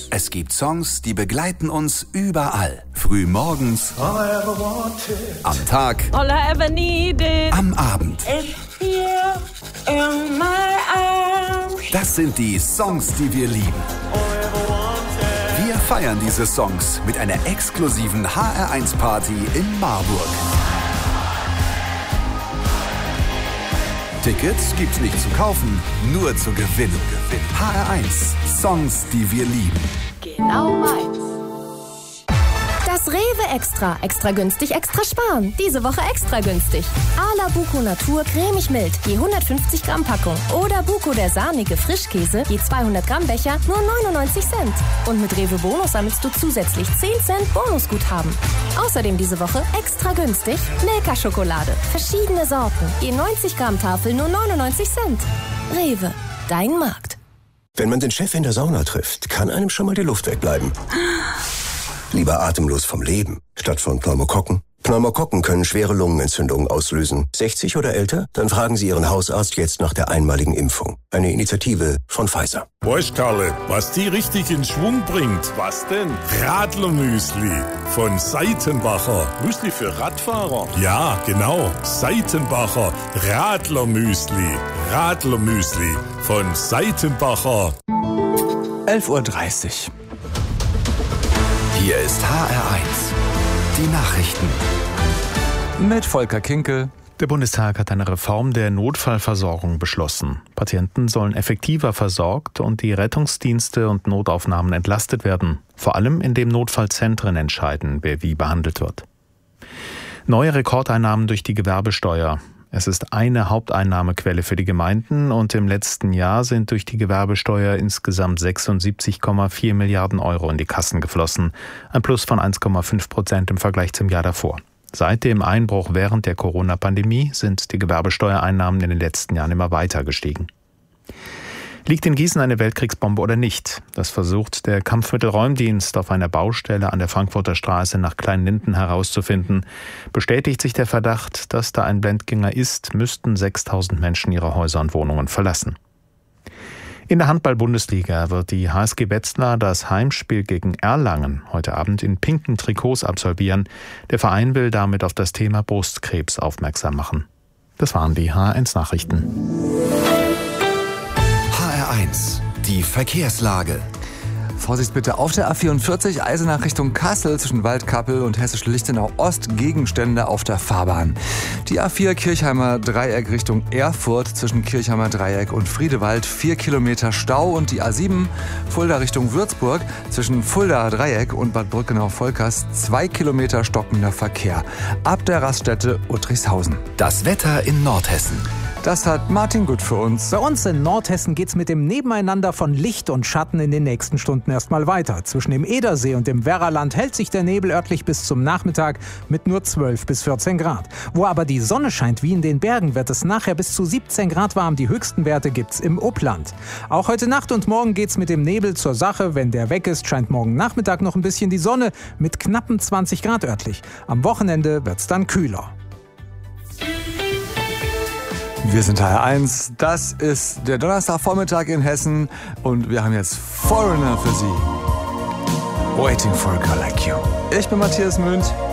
Es gibt Songs, die begleiten uns überall. Früh morgens, am Tag, All I ever needed. am Abend. It's here in my arms. Das sind die Songs, die wir lieben. Wir feiern diese Songs mit einer exklusiven HR1-Party in Marburg. Tickets gibt's nicht zu kaufen, nur zu gewinnen. HR1, Songs, die wir lieben. Genau meins. Das Rewe Extra. Extra günstig, extra sparen. Diese Woche extra günstig. A la Buko Natur cremig mild, je 150 Gramm Packung. Oder Buko der sahnige Frischkäse, je 200 Gramm Becher, nur 99 Cent. Und mit Rewe Bonus sammelst du zusätzlich 10 Cent Bonusguthaben. Außerdem diese Woche extra günstig Milka-Schokolade. Verschiedene Sorten, je 90 Gramm Tafel, nur 99 Cent. Rewe, dein Markt. Wenn man den Chef in der Sauna trifft, kann einem schon mal die Luft wegbleiben. Lieber atemlos vom Leben, statt von Pneumokokken. Pneumokokken können schwere Lungenentzündungen auslösen. 60 oder älter? Dann fragen Sie Ihren Hausarzt jetzt nach der einmaligen Impfung. Eine Initiative von Pfizer. Weißt Karle, was die richtig in Schwung bringt? Was denn? Radlermüsli von Seitenbacher. Müsli für Radfahrer? Ja, genau. Seitenbacher Radlermüsli. Radlermüsli von Seitenbacher. 11:30 Uhr. Hier ist HR1, die Nachrichten. Mit Volker Kinkel. Der Bundestag hat eine Reform der Notfallversorgung beschlossen. Patienten sollen effektiver versorgt und die Rettungsdienste und Notaufnahmen entlastet werden. Vor allem indem Notfallzentren entscheiden, wer wie behandelt wird. Neue Rekordeinnahmen durch die Gewerbesteuer. Es ist eine Haupteinnahmequelle für die Gemeinden und im letzten Jahr sind durch die Gewerbesteuer insgesamt 76,4 Milliarden Euro in die Kassen geflossen. Ein Plus von 1,5% im Vergleich zum Jahr davor. Seit dem Einbruch während der Corona-Pandemie sind die Gewerbesteuereinnahmen in den letzten Jahren immer weiter gestiegen. Liegt in Gießen eine Weltkriegsbombe oder nicht? Das versucht der Kampfmittelräumdienst auf einer Baustelle an der Frankfurter Straße nach Kleinlinden herauszufinden. Bestätigt sich der Verdacht, dass da ein Blendgänger ist, müssten 6.000 Menschen ihre Häuser und Wohnungen verlassen. In der Handball-Bundesliga wird die HSG Wetzlar das Heimspiel gegen Erlangen heute Abend in pinken Trikots absolvieren. Der Verein will damit auf das Thema Brustkrebs aufmerksam machen. Das waren die HR1-Nachrichten. HR1, die Verkehrslage. Vorsicht bitte auf der A44 Eisenach Richtung Kassel zwischen Waldkappel und Hessisch-Lichtenau Ost Gegenstände auf der Fahrbahn. Die A4 Kirchheimer Dreieck Richtung Erfurt zwischen Kirchheimer Dreieck und Friedewald 4 Kilometer Stau und die A7 Fulda Richtung Würzburg zwischen Fulda Dreieck und Bad Brückenau-Volkers 2 Kilometer stockender Verkehr. Ab der Raststätte Uttrichshausen. Das Wetter in Nordhessen. Das hat Martin Gut für uns. Bei uns in Nordhessen geht's mit dem Nebeneinander von Licht und Schatten in den nächsten Stunden erstmal weiter. Zwischen dem Edersee und dem Werraland hält sich der Nebel örtlich bis zum Nachmittag mit nur 12 bis 14 Grad. Wo aber die Sonne scheint wie in den Bergen, wird es nachher bis zu 17 Grad warm. Die höchsten Werte gibt's im Upland. Auch heute Nacht und morgen geht's mit dem Nebel zur Sache. Wenn der weg ist, scheint morgen Nachmittag noch ein bisschen die Sonne mit knappen 20 Grad örtlich. Am Wochenende wird's dann kühler. Wir sind HR1, das ist der Donnerstagvormittag in Hessen und wir haben jetzt Foreigner für Sie. Waiting for a girl like you. Ich bin Matthias Münd.